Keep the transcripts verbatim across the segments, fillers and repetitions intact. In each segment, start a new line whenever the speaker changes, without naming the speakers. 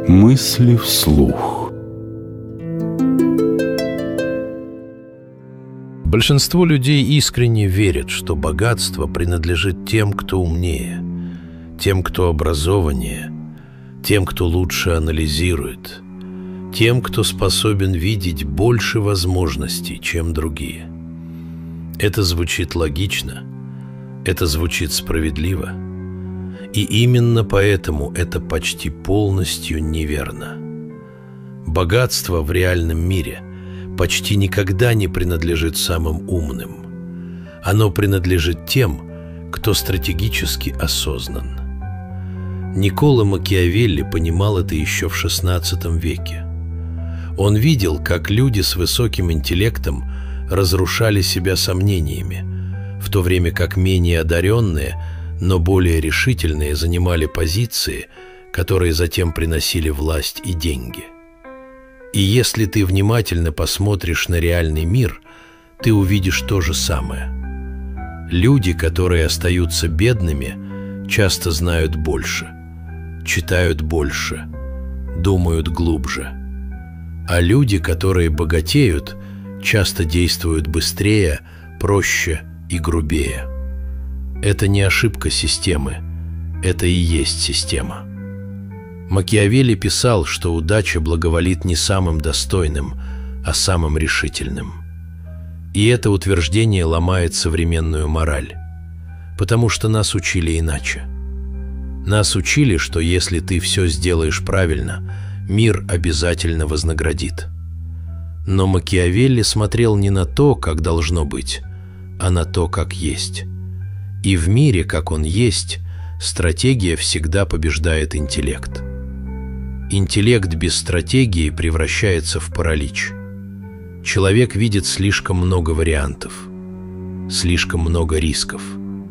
Мысли вслух.
Большинство людей искренне верят, что богатство принадлежит тем, кто умнее, тем, кто образованнее, тем, кто лучше анализирует, тем, кто способен видеть больше возможностей, чем другие. Это звучит логично, это звучит справедливо, и именно поэтому это почти полностью неверно. Богатство в реальном мире почти никогда не принадлежит самым умным. Оно принадлежит тем, кто стратегически осознан. Никколо Макиавелли понимал это еще в шестнадцатом веке. Он видел, как люди с высоким интеллектом разрушали себя сомнениями, в то время как менее одаренные, но более решительные занимали позиции, которые затем приносили власть и деньги. И если ты внимательно посмотришь на реальный мир, ты увидишь то же самое. Люди, которые остаются бедными, часто знают больше, читают больше, думают глубже. А люди, которые богатеют, часто действуют быстрее, проще и грубее. Это не ошибка системы, это и есть система. Макиавелли писал, что удача благоволит не самым достойным, а самым решительным. И это утверждение ломает современную мораль, потому что нас учили иначе. Нас учили, что если ты все сделаешь правильно, мир обязательно вознаградит. Но Макиавелли смотрел не на то, как должно быть, а на то, как есть. И в мире, как он есть, стратегия всегда побеждает интеллект. Интеллект без стратегии превращается в паралич. Человек видит слишком много вариантов, слишком много рисков,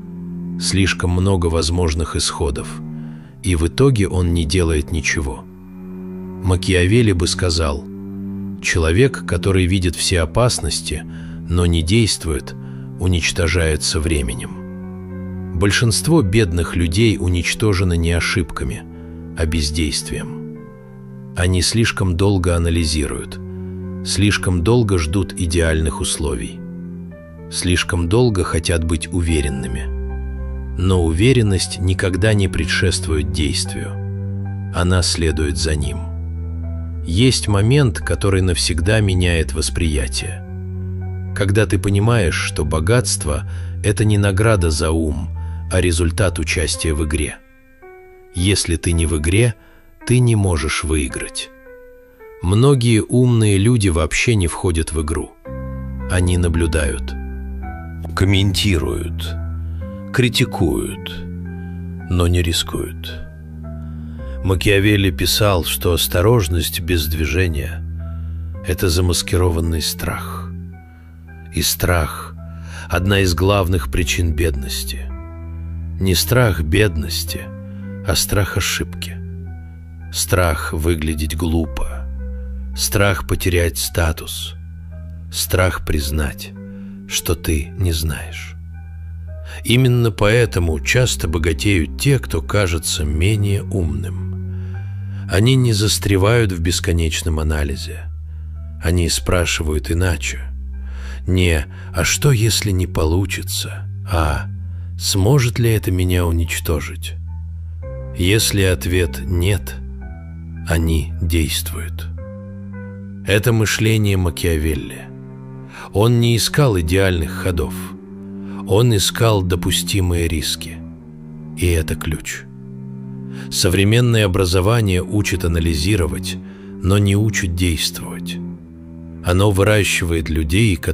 слишком много возможных исходов, и в итоге он не делает ничего. Макиавелли бы сказал: человек, который видит все опасности, но не действует, уничтожается временем. Большинство бедных людей уничтожено не ошибками, а бездействием. Они слишком долго анализируют, слишком долго ждут идеальных условий, слишком долго хотят быть уверенными. Но уверенность никогда не предшествует действию, она следует за ним. Есть момент, который навсегда меняет восприятие. Когда ты понимаешь, что богатство – это не награда за ум, а результат участия в игре. Если ты не в игре, ты не можешь выиграть. Многие умные люди вообще не входят в игру. Они наблюдают, комментируют, критикуют, но не рискуют. Макиавелли писал, что осторожность без движения – это замаскированный страх. И страх – одна из главных причин бедности. Не страх бедности, а страх ошибки. Страх выглядеть глупо, страх потерять статус, страх признать, что ты не знаешь. Именно поэтому часто богатеют те, кто кажется менее умным. Они не застревают в бесконечном анализе. Они спрашивают иначе. Не «а что, если не получится?», а «сможет ли это меня уничтожить?». Если ответ «нет», они действуют. Это мышление Макиавелли. Он не искал идеальных ходов. Он искал допустимые риски. И это ключ. Современное образование учит анализировать, но не учит действовать. Оно выращивает людей, которые